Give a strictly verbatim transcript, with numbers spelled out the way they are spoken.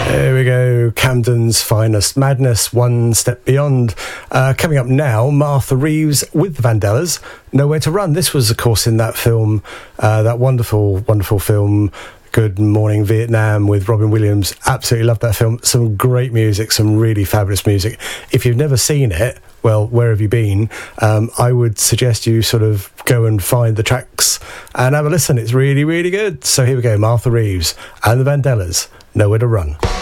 There we go, Camden's finest, Madness, One Step Beyond. Uh, coming up now, Martha Reeves with the Vandellas, Nowhere to Run. This was, of course, in that film, uh, that wonderful, wonderful film, Good Morning Vietnam, with Robin Williams. Absolutely loved that film. Some great music, some really fabulous music. If you've never seen it, well, where have you been? Um, I would suggest you sort of go and find the tracks and have a listen. It's really, really good. So here we go, Martha Reeves and the Vandellas, Nowhere to Run.